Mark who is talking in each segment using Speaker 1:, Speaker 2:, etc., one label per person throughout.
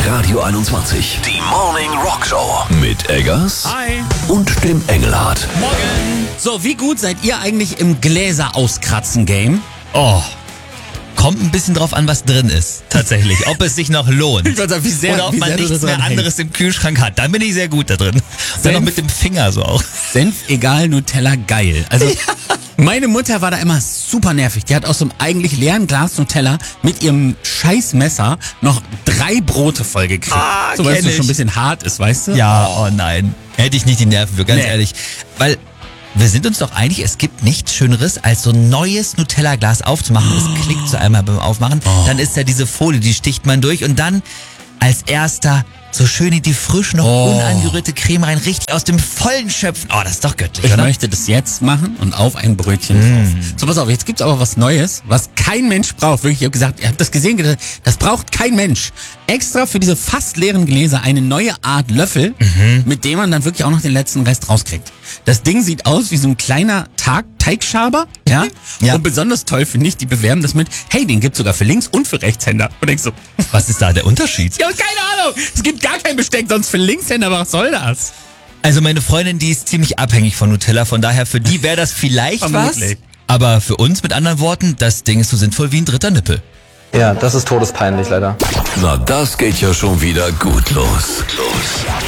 Speaker 1: Radio 21. Die Morning Rock Show. Mit Eggers.
Speaker 2: Hi.
Speaker 1: Und dem Engelhardt.
Speaker 2: Morgen. So, wie gut seid ihr eigentlich im Gläser auskratzen Game?
Speaker 3: Oh, kommt ein bisschen drauf an, was drin ist, tatsächlich. Ob es sich noch lohnt.
Speaker 2: Ich weiß nicht, wie sehr,
Speaker 3: oder ob
Speaker 2: wie
Speaker 3: man
Speaker 2: sehr du
Speaker 3: nichts
Speaker 2: da
Speaker 3: mehr
Speaker 2: dran
Speaker 3: anderes im Kühlschrank hat. Dann bin ich sehr gut da drin. Dann noch mit dem Finger so auch.
Speaker 2: Senf egal, Nutella geil. Also meine Mutter war da immer super nervig. Die hat aus so einem eigentlich leeren Glas Nutella mit ihrem Scheißmesser noch 3 Brote vollgekriegt. So, weil es
Speaker 3: kenn
Speaker 2: so
Speaker 3: ich.
Speaker 2: schon ein bisschen hart ist, weißt du?
Speaker 3: Ja, oh nein. Hätte ich nicht die Nerven für, ganz
Speaker 2: Nee.
Speaker 3: ehrlich. Weil wir sind uns doch einig, es gibt nichts Schöneres, als so ein neues Nutella-Glas aufzumachen. Es klickt so einmal beim Aufmachen. Dann ist da diese Folie, die sticht man durch und dann als erster so schön in die frisch noch unangerührte Creme rein, richtig aus dem Vollen schöpfen. Oh, das ist doch göttlich,
Speaker 2: Ich
Speaker 3: oder?
Speaker 2: möchte das jetzt machen und auf ein Brötchen drauf. So, pass auf, jetzt gibt's aber was Neues, was kein Mensch braucht. Wirklich, ich habe gesagt, ihr habt das gesehen, das braucht kein Mensch. Extra für diese fast leeren Gläser eine neue Art Löffel, mit dem man dann wirklich auch noch den letzten Rest rauskriegt. Das Ding sieht aus wie so ein kleiner Teigschaber, ja?
Speaker 3: Ja.
Speaker 2: Und besonders toll finde ich, die bewerben das mit, hey, den gibt's sogar für Links- und für Rechtshänder. Und denkst so,
Speaker 3: Was ist da der Unterschied?
Speaker 2: ja, keine Ahnung, es gibt gar kein Besteck sonst für Linkshänder, aber was soll das?
Speaker 3: Also meine Freundin, die ist ziemlich abhängig von Nutella, von daher für die wäre das vielleicht was.
Speaker 2: Vermutlich.
Speaker 3: Aber für uns, mit anderen Worten, das Ding ist so sinnvoll wie ein dritter Nippel.
Speaker 4: Ja, das ist todespeinlich leider.
Speaker 1: Na, das geht ja schon wieder gut los.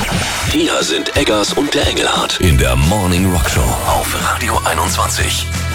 Speaker 1: Hier sind Eggers und der Engelhardt in der Morning Rock Show auf Radio 21.